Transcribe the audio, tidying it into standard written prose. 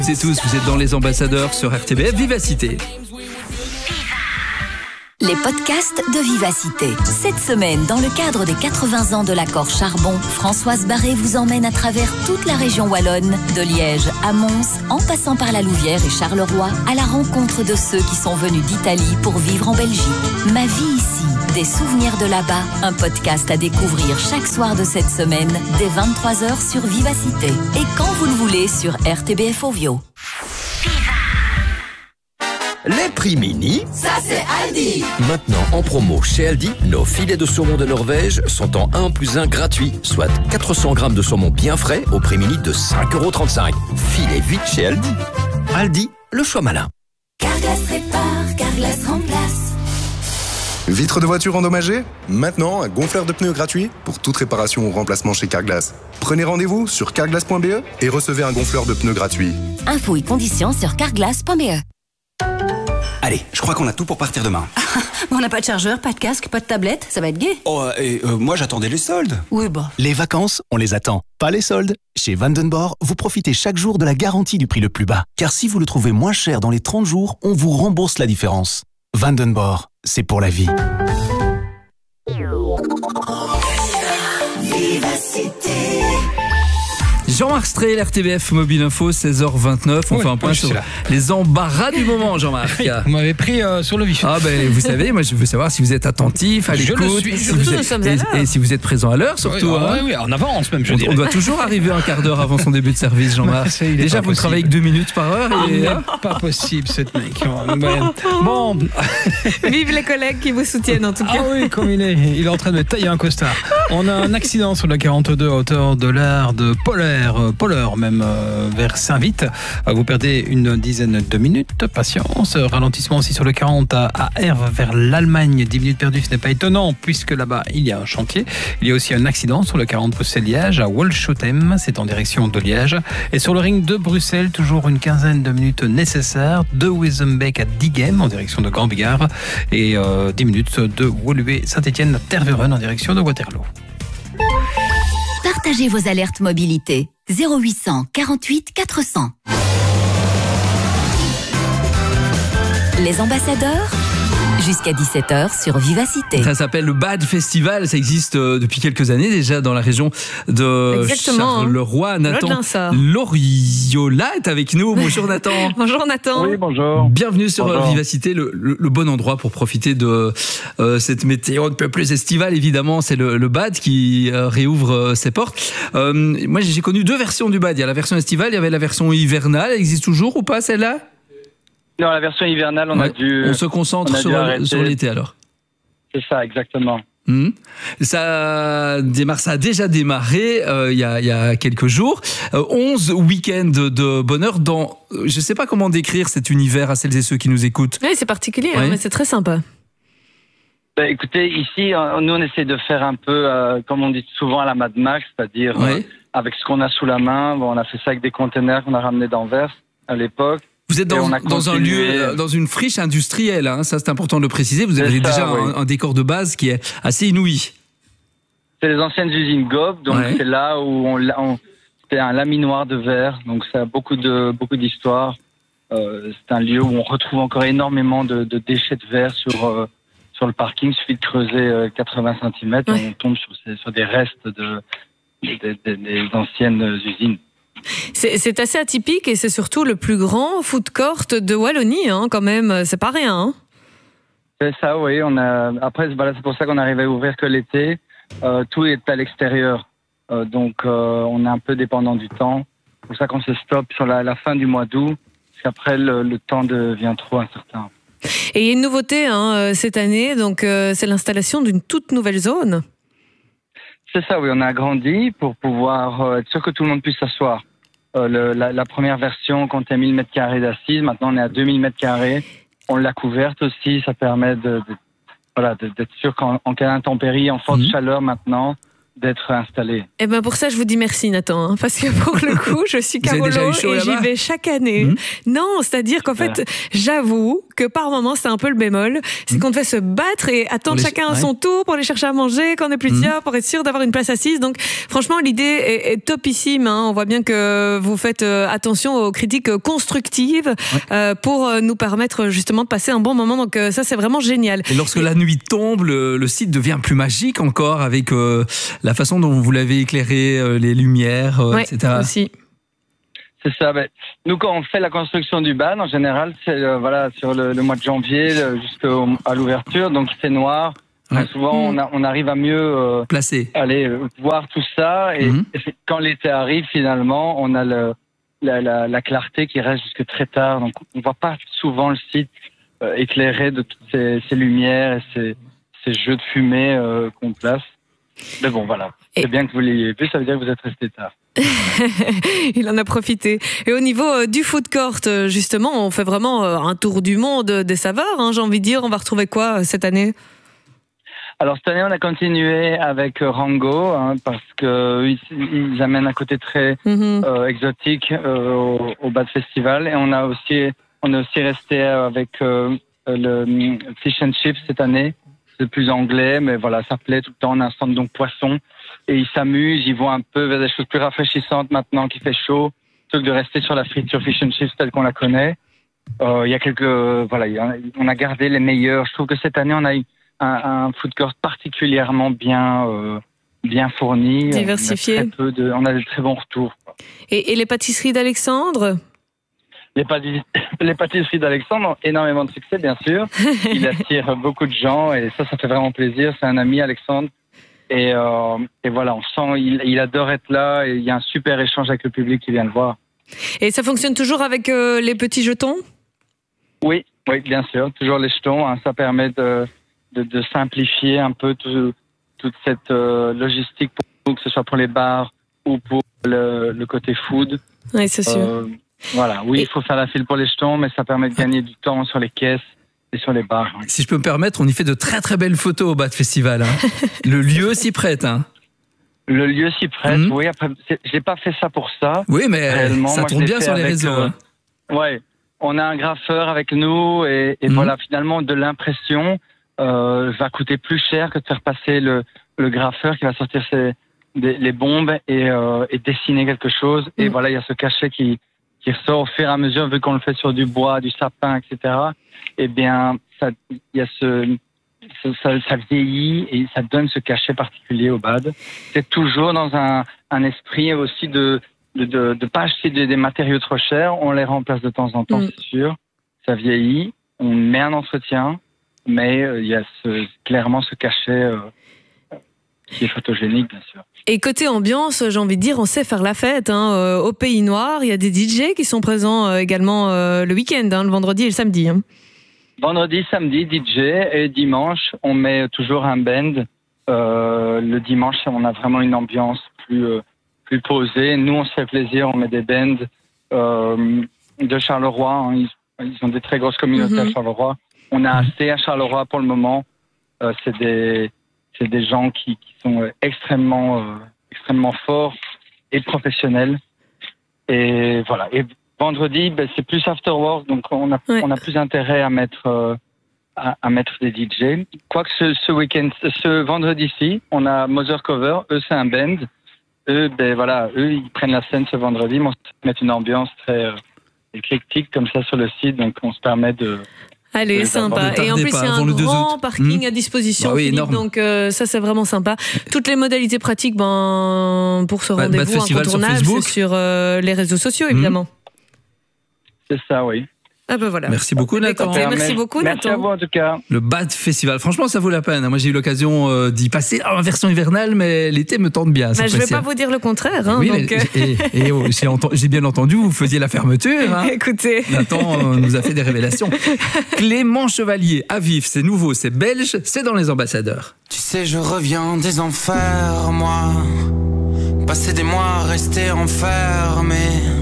C'est tous, vous êtes dans Les Ambassadeurs sur RTBF Vivacité. Les podcasts de Vivacité. Cette semaine, dans le cadre des 80 ans de l'accord Charbon, Françoise Barré vous emmène à travers toute la région wallonne, de Liège à Mons, en passant par la Louvière et Charleroi, à la rencontre de ceux qui sont venus d'Italie pour vivre en Belgique. Ma vie ici, des souvenirs de là-bas, un podcast à découvrir chaque soir de cette semaine, dès 23h sur Vivacité. Et quand vous le voulez, sur RTBF Ovio. Les prix mini, ça c'est Aldi. Maintenant en promo chez Aldi, nos filets de saumon de Norvège sont en 1 + 1 gratuit, soit 400 grammes de saumon bien frais au prix mini de 5,35 €. Filez vite chez Aldi. Aldi, le choix malin. Carglass répare, Carglass remplace. Vitre de voiture endommagée ? Maintenant, un gonfleur de pneus gratuit pour toute réparation ou remplacement chez Carglass. Prenez rendez-vous sur carglass.be et recevez un gonfleur de pneus gratuit. Infos et conditions sur carglass.be. Allez, je crois qu'on a tout pour partir demain. On n'a pas de chargeur, pas de casque, pas de tablette, ça va être gai. Oh, moi j'attendais les soldes. Oui, bah. Les vacances, on les attend, pas les soldes. Chez Vandenborg, vous profitez chaque jour de la garantie du prix le plus bas. Car si vous le trouvez moins cher dans les 30 jours, on vous rembourse la différence. Vandenborg, c'est pour la vie. Vivacité. Jean-Marc Strel, RTBF Mobile Info, 16h29. On fait un point sur les embarras du moment, Jean-Marc. Vous m'avez pris sur le vif. Ah ben, vous savez, moi je veux savoir si vous êtes attentif, à l'écoute. Et si vous êtes présent à l'heure, surtout. Oui, en avance même, je dirais. On doit toujours arriver un quart d'heure avant son début de service, Jean-Marc. Déjà, vous travaillez que 2 minutes par heure. Pas possible, cette mec. Bon. Vive les collègues qui vous soutiennent, en tout cas. Ah oui, comme il est en train de me tailler un costard. On a un accident sur la 42 à hauteur de l'aire de Polleur même vers Saint-Vite. Vous perdez une dizaine de minutes. Patience. Ralentissement aussi sur le 40 à Herve vers l'Allemagne. 10 minutes perdues, ce n'est pas étonnant puisque là-bas, il y a un chantier. Il y a aussi un accident sur le 40 Bruxelles-Liège à Wolschotem. C'est en direction de Liège. Et sur le ring de Bruxelles, toujours une quinzaine de minutes nécessaires. De Wezenbeek à Diegem en direction de Grand-Bigard. Et 10 minutes de Woluwe-Saint-Étienne à Tervuren en direction de Waterloo. Partagez vos alertes mobilité. 0800 48 400. Les ambassadeurs, jusqu'à 17h sur Vivacité. Ça s'appelle le BAD Festival. Ça existe depuis quelques années déjà dans la région de Charleroi. Nathan Loriola est avec nous. Bonjour Nathan. Bonjour Nathan. Oui, bonjour. Bienvenue sur Vivacité, le bon endroit pour profiter de cette météo un peu plus estivale. Évidemment, c'est le BAD qui réouvre ses portes. Moi, j'ai connu 2 versions du BAD. Il y a la version estivale, il y avait la version hivernale. Elle existe toujours ou pas celle-là ? Non, la version hivernale, on se concentre sur l'été alors. C'est ça, exactement. Ça a déjà démarré il y a quelques jours. 11 week-ends de bonheur dans... Je ne sais pas comment décrire cet univers à celles et ceux qui nous écoutent. Oui, c'est particulier, mais c'est très sympa. Écoutez, ici, nous, on essaie de faire un peu, comme on dit souvent à la Mad Max, c'est-à-dire avec ce qu'on a sous la main. Bon, on a fait ça avec des containers qu'on a ramenés d'Anvers à l'époque. Vous êtes dans un lieu, dans une friche industrielle, hein, ça c'est important de le préciser. Vous avez déjà un décor de base qui est assez inouï. C'est les anciennes usines Gob, donc c'est là où c'était un laminoir de verre, donc ça a beaucoup d'histoires. C'est un lieu où on retrouve encore énormément de déchets de verre sur le parking. Il suffit de creuser 80 cm et on tombe sur des restes des anciennes usines. C'est assez atypique et c'est surtout le plus grand food court de Wallonie, hein, quand même. C'est pas rien. Hein. C'est ça, oui. Après, c'est pour ça qu'on arrive à ouvrir que l'été. Tout est à l'extérieur. Donc, on est un peu dépendant du temps. C'est pour ça qu'on se stoppe sur la fin du mois d'août. Parce qu'après, le temps devient trop incertain. Et il y a une nouveauté cette année. Donc, c'est l'installation d'une toute nouvelle zone. C'est ça, oui. On a agrandi pour pouvoir être sûr que tout le monde puisse s'asseoir. La première version comptait 1000 m² d'assises. Maintenant, on est à 2000 m². On l'a couverte aussi. Ça permet d'être sûr qu'en cas d'intempérie, en forte chaleur maintenant, d'être installé. Et ben pour ça, je vous dis merci, Nathan, hein, parce que pour le coup, je suis Carolo et j'y vais chaque année. Non, c'est-à-dire qu'en fait, j'avoue que par moments, c'est un peu le bémol, c'est qu'on devait se battre et attendre chacun à son tour pour aller chercher à manger quand on est plusieurs, pour être sûr d'avoir une place assise. Donc, franchement, l'idée est topissime. Hein. On voit bien que vous faites attention aux critiques constructives pour nous permettre justement de passer un bon moment. Donc, ça, c'est vraiment génial. Et lorsque la nuit tombe, le site devient plus magique encore avec la façon dont vous l'avez éclairé, les lumières, etc. Aussi. C'est ça. Nous, quand on fait la construction du bad, en général, c'est sur le mois de janvier jusqu'à l'ouverture, donc il fait noir. Souvent, on arrive à mieux aller voir tout ça. Et quand l'été arrive, finalement, on a la clarté qui reste jusque très tard. Donc, on ne voit pas souvent le site éclairé de toutes ces lumières et ces jeux de fumée qu'on place. Mais bon, voilà. C'est bien que vous l'ayez vu, ça veut dire que vous êtes resté tard. Il en a profité. Et au niveau du food court, justement, on fait vraiment un tour du monde des saveurs, hein, j'ai envie de dire. On va retrouver quoi cette année ? Alors, cette année, on a continué avec Rango, hein, parce qu'ils amènent un côté très exotique au Bad Festival. Et on est aussi resté avec le Fish and Chips cette année. C'est plus anglais, mais voilà, ça plaît tout le temps. On a un stand donc poisson et ils s'amusent, ils vont un peu vers des choses plus rafraîchissantes maintenant qu'il fait chaud, plutôt que de rester sur la friture fish and chips telle qu'on la connaît. Il y a on a gardé les meilleurs. Je trouve que cette année on a eu un food court particulièrement bien fourni, diversifié. On a de très bons retours. Et les pâtisseries d'Alexandre? Les pâtisseries d'Alexandre ont énormément de succès, bien sûr. Il attire beaucoup de gens et ça fait vraiment plaisir. C'est un ami, Alexandre. Et voilà, on sent, il adore être là et il y a un super échange avec le public qui vient le voir. Et ça fonctionne toujours avec les petits jetons? Oui, bien sûr. Toujours les jetons. Hein, ça permet de simplifier un peu toute cette logistique, que ce soit pour les bars ou pour le côté food. Oui, c'est sûr. Voilà, il faut faire la file pour les jetons, mais ça permet de gagner du temps sur les caisses et sur les bars. Si je peux me permettre, on y fait de très très belles photos au Bad Festival. Hein. Le lieu s'y prête. Hein. Le lieu s'y prête, oui. Après, je n'ai pas fait ça pour ça. Oui, mais réellement, ça tourne bien sur les réseaux. Oui, on a un graffeur avec nous et voilà, finalement, de l'impression va coûter plus cher que de faire passer le graffeur qui va sortir les bombes et dessiner quelque chose. Et voilà, il y a ce cachet qui ressort au fur et à mesure, vu qu'on le fait sur du bois, du sapin, etc. Eh bien, ça vieillit et ça donne ce cachet particulier au bad. C'est toujours dans un esprit aussi de pas acheter des matériaux trop chers. On les remplace de temps en temps, c'est sûr. Ça vieillit, on met un entretien, mais il y a clairement ce cachet qui est photogénique, bien sûr. Et côté ambiance, j'ai envie de dire, on sait faire la fête. Hein. Au Pays Noir, il y a des DJ qui sont présents également le week-end, hein, le vendredi et le samedi. Hein. Vendredi, samedi, DJ, et dimanche, on met toujours un band. Le dimanche, on a vraiment une ambiance plus posée. Nous, on se fait plaisir, on met des bands de Charleroi. Hein. Ils ont des très grosses communautés à Charleroi. On a assez à Charleroi pour le moment. C'est des gens qui sont extrêmement forts et professionnels. Et voilà. Et vendredi, c'est plus after work, donc on a plus intérêt à mettre des DJ. Quoique ce vendredi-ci, on a Mother Cover. Eux, c'est un band. Eux, ils prennent la scène ce vendredi. On se met une ambiance très éclectique comme ça sur le site, donc on se permet de... Allez, sympa. Et en plus, il y a un grand parking à disposition, Philippe, donc ça, c'est vraiment sympa. Toutes les modalités pratiques pour ce rendez-vous incontournable, c'est sur les réseaux sociaux, évidemment. C'est ça, oui. Ah ben voilà. Merci beaucoup, Nathan. Merci beaucoup, Nathan. Merci à vous, en tout cas. Le Bad Festival, franchement, ça vaut la peine. Moi, j'ai eu l'occasion d'y passer en version hivernale, mais l'été me tente bien. Je ne vais pas vous dire le contraire. Hein, oui, donc... j'ai bien entendu, vous faisiez la fermeture. Hein. Écoutez. Nathan nous a fait des révélations. Clément Chevalier, à Vif, c'est nouveau, c'est belge, c'est dans les ambassadeurs. Tu sais, je reviens des enfers, moi. Passer des mois, rester enfermé.